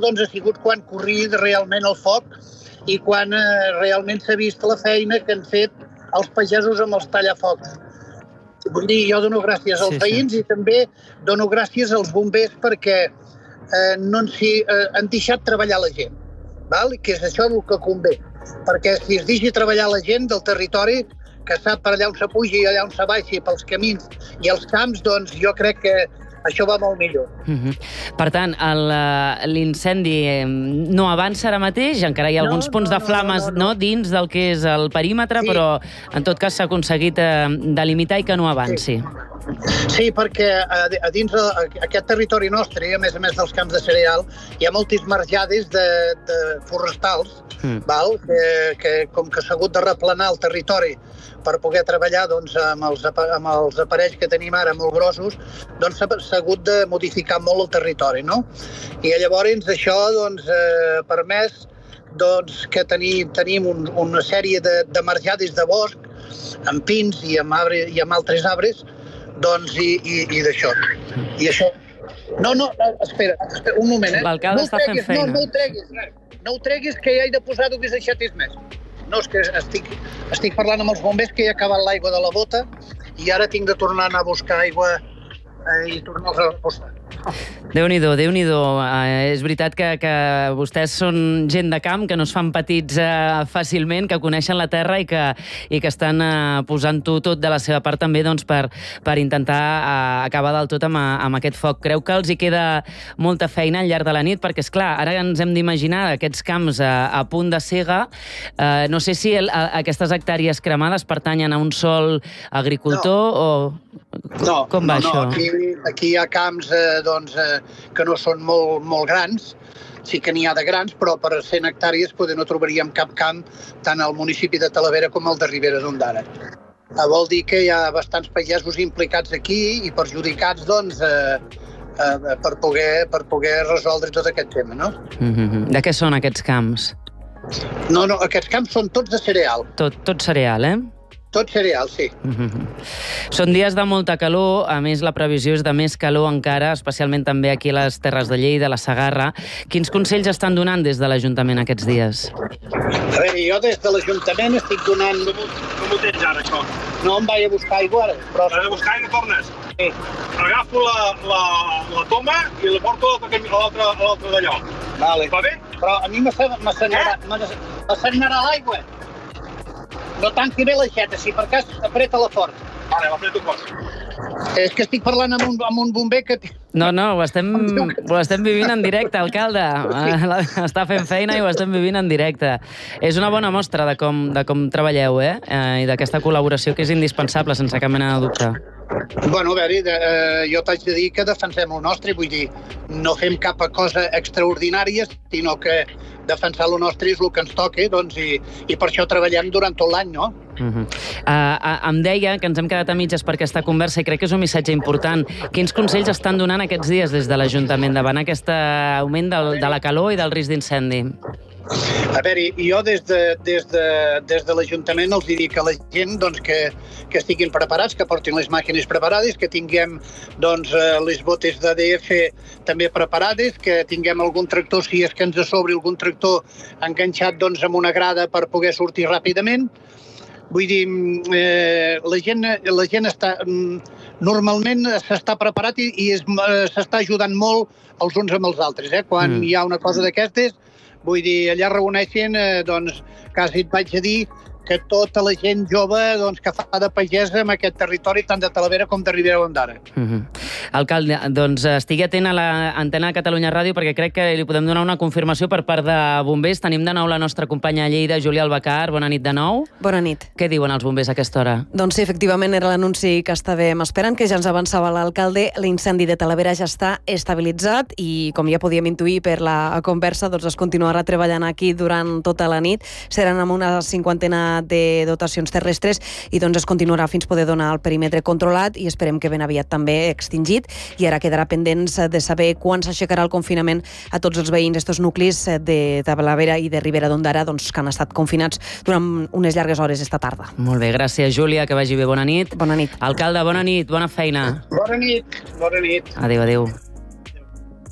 doncs, ha sigut quan corria realment el foc i quan realment s'ha vist la feina que han fet els pagesos amb els tallafocs. Vull dir, jo dono gràcies als veïns i també dono gràcies als bombers perquè han deixat treballar la gent, que és això el que convé. Perquè si es deixi treballar la gent del territori, que sap per allà on se puja i allà on se baixa, pels camins i els camps, doncs jo crec que això va molt millor. Per tant, l'incendi no avança ara mateix, encara hi ha alguns punts de flames dins del que és el perímetre, però en tot cas s'ha aconseguit delimitar i que no avanci. Sí, perquè a dins aquest territori nostre, a més dels camps de cereal, hi ha moltes marjades de forestals, que com que s'ha hagut de replenar el territori per poder treballar amb els aparells que tenim ara molt grossos, doncs s'ha hagut de modificar molt el territori, no? I llavors això ha permès que tenim una sèrie de marjades de bosc, amb pins i amb altres arbres, i d'això. I això... No, espera, un moment, L'alcalde està fent feina. No ho treguis, que ja he de posar dues aixetes més. No, és que estic parlant amb els bombers que he acabat l'aigua de la bota i ara tinc de tornar a anar a buscar aigua i tornar-los a reposar. Déu-n'hi-do, Déu-n'hi-do. És veritat que vostès són gent de camp, que no es fan petits fàcilment, que coneixen la terra i que estan posant-ho tot de la seva part també per intentar acabar del tot amb aquest foc. Creu que els hi queda molta feina al llarg de la nit? Perquè, esclar, ara ens hem d'imaginar aquests camps a punt de cega. No sé si aquestes hectàrees cremades pertanyen a un sol agricultor o... Com va això? Aquí hi ha camps que no són molt grans, sí que n'hi ha de grans, però per 100 hectàrees no trobaríem cap camp tant al municipi de Talavera com al de Ribera d'Ondara. Vol dir que hi ha bastants pagesos implicats aquí i perjudicats per poder resoldre tot aquest tema, no? De què són aquests camps? No, aquests camps són tots de cereal. Tot cereal, eh? Tot cereal, sí. Són dies de molta calor, a més la previsió és de més calor encara, especialment també aquí a les Terres de Lleida, a la Segarra. Quins consells estan donant des de l'Ajuntament aquests dies? A veure, jo des de l'Ajuntament estic donant... Com ho tens ara, això? No em vaig a buscar aigua ara. Vas a buscar aigua, tornes? Sí. Agafo la toma i la porto a l'altre d'allò. Vale. Va bé? Però a mi m'assenyarà l'aigua. No tanqui bé l'aixeta, si per cas apreta-la fort. Vale, l'apreto fort. És que estic parlant amb un bomber que... No, ho estem vivint en directe, alcalde. Està fent feina i ho estem vivint en directe. És una bona mostra de com treballeu, i d'aquesta col·laboració que és indispensable, sense cap mena de dubte. Bueno, a veure, jo t'haig de dir que defensem el nostre, vull dir, no fem cap cosa extraordinària, sinó que defensar el nostre és el que ens toca, i per això treballem durant tot l'any, no? Em deia que ens hem quedat a mitges per aquesta conversa i crec que és un missatge important. Quins consells estan donant aquests dies des de l'Ajuntament davant aquest augment de la calor i del risc d'incendi? A veure, jo des de l'Ajuntament els dic a la gent que estiguin preparats, que portin les màquines preparades, que tinguem les botes d'ADF també preparades, que tinguem algun tractor, si és que ens sobri algun tractor enganxat amb una grada per poder sortir ràpidament. Vull dir, la gent està... Normalment s'està preparat i s'està ajudant molt els uns amb els altres. Quan hi ha una cosa d'aquestes, vull dir, allà reuneixen, quasi et vaig a dir que tota la gent jove que fa de pagesa en aquest territori, tant de Talavera com de Ribera d'Ondara. Alcalde, estigui atent a l'antena de Catalunya Ràdio perquè crec que li podem donar una confirmació per part de bombers. Tenim de nou la nostra companya a Lleida, Júlia Albacar. Bona nit de nou. Bona nit. Què diuen els bombers a aquesta hora? Doncs sí, efectivament era l'anunci que estàvem esperant, que ja ens avançava l'alcalde. L'incendi de Talavera ja està estabilitzat i, com ja podíem intuir per la conversa, es continuarà treballant aquí durant tota la nit. Seran amb una 50 de dotacions terrestres i es continuarà fins poder donar el perímetre controlat i esperem que ben aviat també extingit, i ara quedarà pendents de saber quan s'aixecarà el confinament a tots els veïns d'estos nuclis de Talavera i de Ribera d'Ondara que han estat confinats durant unes llargues hores esta tarda. Molt bé, gràcies Júlia, que vagi bé, bona nit. Bona nit. Alcalde, bona nit, bona feina. Bona nit. Bona nit. Adéu, adéu.